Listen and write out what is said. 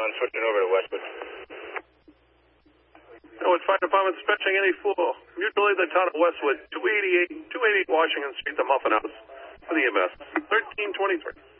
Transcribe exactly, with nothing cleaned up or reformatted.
one, switching over to Westwood. Norwood Fire Department dispatching any four. Mutual aid the town of Westwood, two eighty-eight, two eighty-eight Washington Street, the Muffin House, for the E M S. thirteen twenty-three.